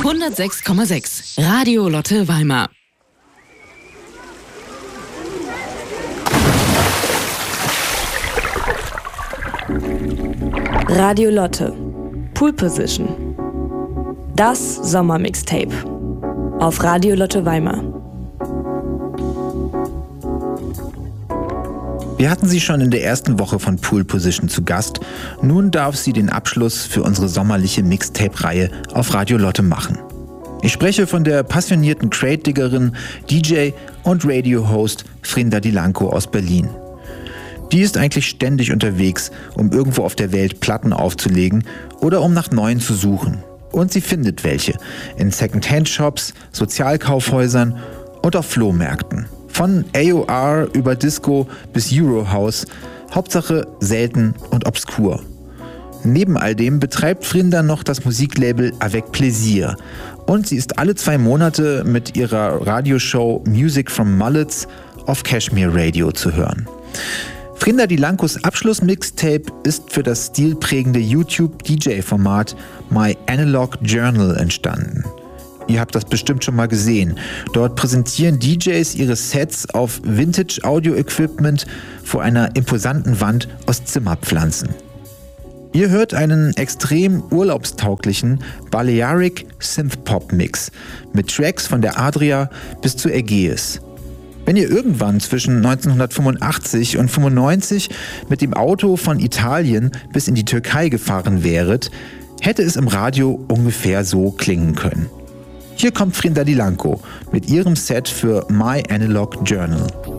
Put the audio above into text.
106,6 Radio Lotte Weimar. Radio Lotte. Pool Position. Das Sommermixtape. Auf Radio Lotte Weimar. Wir hatten sie schon in der ersten Woche von Pool Position zu Gast. Nun darf sie den Abschluss für unsere sommerliche Mixtape-Reihe auf Radio Lotte machen. Ich spreche von der passionierten Crate-Diggerin, DJ und Radio-Host Frinda Dilanco aus Berlin. Die ist eigentlich ständig unterwegs, um irgendwo auf der Welt Platten aufzulegen oder um nach neuen zu suchen. Und sie findet welche in Second-Hand-Shops, Sozialkaufhäusern und auf Flohmärkten. Von AOR über Disco bis Eurohouse, Hauptsache selten und obskur. Neben all dem betreibt Frinda noch das Musiklabel Avec Plaisir und sie ist alle 2 Monate mit ihrer Radioshow Music from Mullets auf Cashmere Radio zu hören. Frinda Dilancos Abschlussmixtape ist für das stilprägende YouTube-DJ-Format My Analog Journal entstanden. Ihr habt das bestimmt schon mal gesehen. Dort präsentieren DJs ihre Sets auf Vintage-Audio-Equipment vor einer imposanten Wand aus Zimmerpflanzen. Ihr hört einen extrem urlaubstauglichen Balearic Synth-Pop-Mix mit Tracks von der Adria bis zu Ägäis. Wenn ihr irgendwann zwischen 1985 und 95 mit dem Auto von Italien bis in die Türkei gefahren wäret, hätte es im Radio ungefähr so klingen können. Hier kommt Frinda Dilanco mit ihrem Set für My Analog Journal.